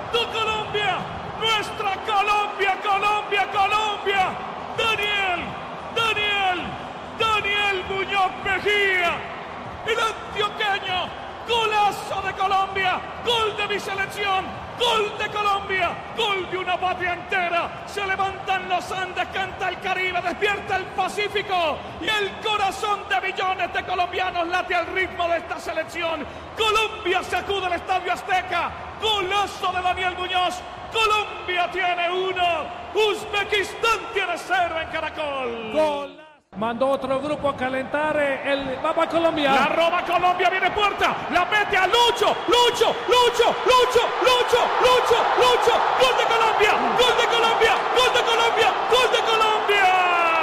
tu Colombia, nuestra Colombia, Colombia, Colombia. Daniel Muñoz Mejía, el antioqueño, golazo de Colombia, gol de mi selección, gol de Colombia, gol de una patria entera. Se levantan los Andes, canta el Caribe, despierta el Pacífico y el corazón de millones de colombianos late al ritmo de esta selección. Colombia sacude el Estadio Azteca, golazo de Daniel Muñoz. Colombia tiene 1, Uzbekistán tiene 0 en Caracol. Gol. Mandó otro grupo a calentar el Vamos a Colombia. La roba Colombia, viene Puerta, la mete a Lucho. Gol de Colombia, gol de Colombia, gol de Colombia, gol de Colombia.